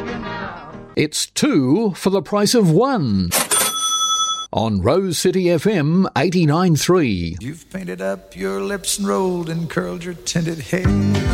It's two for the price of one. On Rose City FM 89.3. You've painted up your lips and rolled and curled your tinted hair.